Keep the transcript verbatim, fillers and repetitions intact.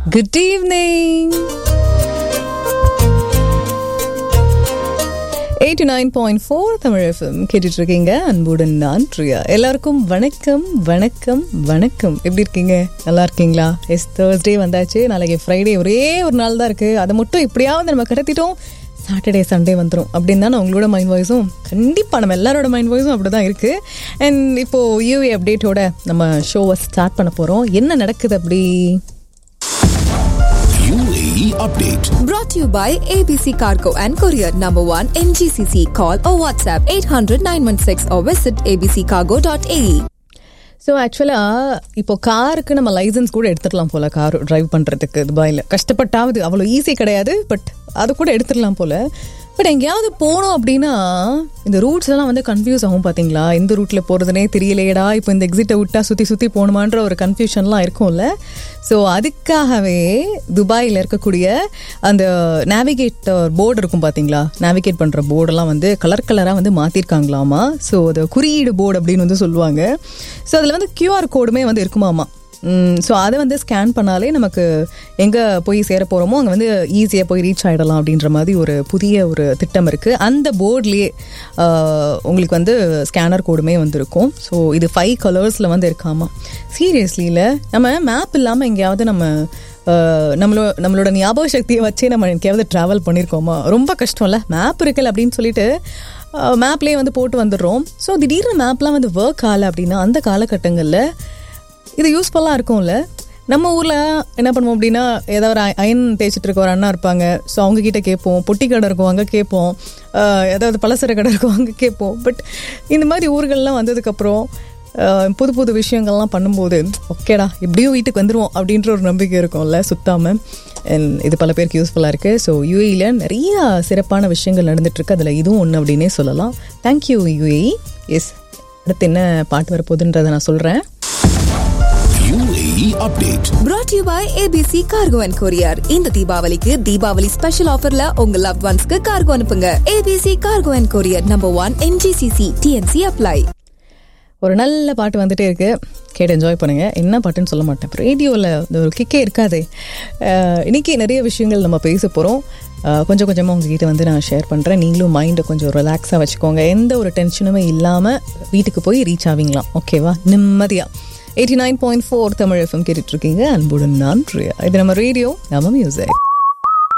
Good evening. eighty-nine point four Tamil FM கேட்டுட்டு இருக்கீங்க. அன்புடன் நான் பிரியா. எல்லாருக்கும் வணக்கம் வணக்கம் வணக்கம். எப்படி இருக்கீங்க? நல்லா இருக்கீங்களா? எஸ், தேர்ஸ்டே வந்தாச்சு. நாளைக்கு ஃப்ரைடே, ஒரே ஒரு நாள் தான் இருக்குது. அதை மட்டும் எப்படியாவது நம்ம கடத்திட்டோம், சாட்டர்டே சண்டே வந்துடும் அப்படின்னு தான் உங்களோட மைண்ட் வாய்ஸும், கண்டிப்பாக நம்ம எல்லாரோட மைண்ட் வாய்ஸும் அப்படி தான் இருக்குது. அண்ட் இப்போது யூஏ அப்டேட்டோட நம்ம ஷோவை ஸ்டார்ட் பண்ண போகிறோம். என்ன நடக்குது அப்படி? U A E update brought to you by A B C Cargo and Courier number one N G C C. Call or WhatsApp eight hundred nine one six or visit a b c cargo dot a e. So ஆக்சுவலாக இப்போ காருக்கு நம்ம licence கூட எடுத்துடலாம் போல், car drive பண்ணுறதுக்கு துபாயில். கஷ்டப்பட்டாவது, அவ்வளோ easy கிடையாது, பட் அது கூட எடுத்துடலாம் போல். பட் எங்கேயாவது போனோம் அப்படின்னா இந்த ரூட்ஸ் எல்லாம் வந்து கன்ஃபியூஸ் ஆகும் பார்த்தீங்களா? எந்த ரூட்டில் போகிறதுனே தெரியலையடா, இப்போ இந்த எக்ஸிட்டை விட்டால் சுற்றி சுற்றி போகணுமான்ற ஒரு கன்ஃபியூஷன்லாம் இருக்கும்ல. ஸோ அதுக்காகவே துபாயில் இருக்கக்கூடிய அந்த நேவிகேட்டர் போர்டு இருக்கும் பார்த்தீங்களா, நேவிகேட் பண்ணுற போர்டெல்லாம் வந்து கலர் கலராக வந்து மாற்றிருக்காங்களாமா. ஸோ அது குறியீடு போர்டு அப்படின்னு வந்து சொல்லுவாங்க. ஸோ அதில் வந்து கியூஆர் கோடுமே வந்து இருக்குமாமா. ஸோ அதை வந்து ஸ்கேன் பண்ணாலே நமக்கு எங்கே போய் சேர போகிறோமோ அங்கே வந்து ஈஸியாக போய் ரீச் ஆகிடலாம் அப்படின்ற மாதிரி ஒரு புதிய ஒரு திட்டம் இருக்குது. அந்த போர்ட்லேயே உங்களுக்கு வந்து ஸ்கேனர் கோடுமே வந்துருக்கும். ஸோ இது ஃபைவ் கலர்ஸில் வந்து இருக்காமா. சீரியஸ்லியில் நம்ம மேப் இல்லாமல் எங்கேயாவது நம்ம நம்மளோ நம்மளோட ஞாபக சக்தியை வச்சே நம்ம எங்கேயாவது ட்ராவல் பண்ணியிருக்கோமா? ரொம்ப கஷ்டம்ல. மேப் இருக்குல்ல அப்படின்னு சொல்லிட்டு மேப்லேயே வந்து போட்டு வந்துடுறோம். ஸோ திடீர்னு மேப்லாம் வந்து ஒர்க் ஆகலை அப்படின்னா அந்த காலகட்டங்களில் இது யூஸ்ஃபுல்லாக இருக்கும்ல. நம்ம ஊரில் என்ன பண்ணுவோம் அப்படின்னா, ஏதாவது ஒரு அயன் தேய்ச்சிட்டு இருக்க ஒரு அண்ணா இருப்பாங்க. ஸோ அவங்கக்கிட்ட கேட்போம். பொட்டி கடை இருக்கும், அங்கே கேட்போம். ஏதாவது பலசர கடை இருக்கும், அங்கே கேட்போம். பட் இந்த மாதிரி ஊர்கள்லாம் வந்ததுக்கப்புறம் புது புது விஷயங்கள்லாம் பண்ணும்போது ஓகேடா எப்படியும் வீட்டுக்கு வந்துடுவோம் அப்படின்ற ஒரு நம்பிக்கை இருக்கும்ல சுத்தாமல். இது பல பேருக்கு யூஸ்ஃபுல்லாக இருக்குது. ஸோ யூஏஇயில் நிறைய சிறப்பான விஷயங்கள் நடந்துகிட்ருக்கு. அதில் இதுவும் ஒன்று அப்படின்னே சொல்லலாம். Thank you UAE. எஸ், அடுத்து என்ன பாட்டு வரப்போகுதுன்றதை நான் சொல்கிறேன். U A E update brought to you by A B C Cargo and Courier. இந்த தீபாவளிக்கு தீபாவளி ஸ்பெஷல் ஆஃபர்ல உங்க லவ்ட் ஒன்ஸ்க்கு கார்கோ அனுப்புங்க. A B C Cargo and Courier number one N G C C. T N C apply. ஒரு நல்ல பாட்டு வந்துட்டே இருக்கு, கேட்டு என்ஜாய் பண்ணுங்க. என்ன பாட்டுன்னு சொல்ல மாட்டேன், ரேடியோவில் ஒரு கிக்கே இருக்காது. இன்னைக்கு நிறைய விஷயங்கள் நம்ம பேச போகிறோம். கொஞ்சம் கொஞ்சமாக உங்ககிட்ட வந்து நான் ஷேர் பண்ணுறேன். நீங்களும் மைண்டை கொஞ்சம் ரிலாக்ஸாக வச்சுக்கோங்க. எந்த ஒரு டென்ஷனுமே இல்லாமல் வீட்டுக்கு போய் ரீச் ஆவீங்களாம். ஓகேவா? நிம்மதியாக. Eighty nine point four Tamil FM கேட்டுட்ருக்கீங்க. அன்புடன் நான் பிரியா. இது நம்ம ரேடியோ, நம்ம மியூசிக்.